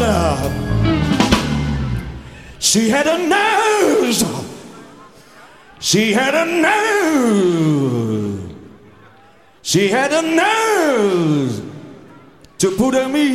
She had a nose. She had a nose. She had a nose to put on me.